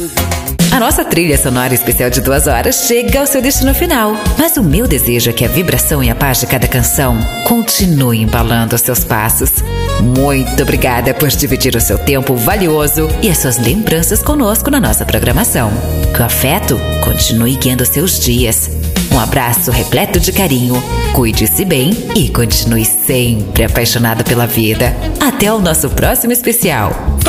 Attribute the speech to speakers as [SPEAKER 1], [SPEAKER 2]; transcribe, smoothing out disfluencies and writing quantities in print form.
[SPEAKER 1] A nossa trilha sonora especial de 2 horas chega ao seu destino final. Mas o meu desejo é que a vibração e a paz de cada canção continue embalando os seus passos. Muito obrigada por dividir o seu tempo valioso e as suas lembranças conosco na nossa programação. Que o afeto continue guiando os seus dias. Um abraço repleto de carinho, cuide-se bem e continue sempre apaixonado pela vida. Até o nosso próximo especial.